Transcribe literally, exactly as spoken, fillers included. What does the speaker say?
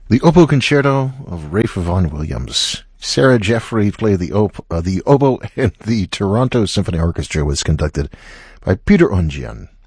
The Oboe Concerto of Ralph Vaughan Williams. Sarah Jeffrey played the, op- uh, the oboe, and the Toronto Symphony Orchestra was conducted by Peter Ongian.